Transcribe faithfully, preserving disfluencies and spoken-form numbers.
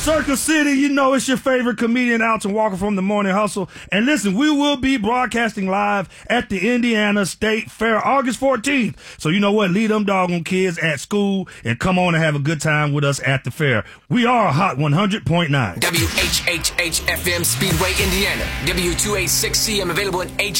Circle City, you know it's your favorite comedian, Alton Walker from The Morning Hustle. And listen, we will be broadcasting live at the Indiana State Fair August fourteenth. So you know what? Leave them doggone kids at school and come on and have a good time with us at the fair. We are Hot one hundred point nine. W H H H F M Speedway, Indiana. W two eighty-six C M available in H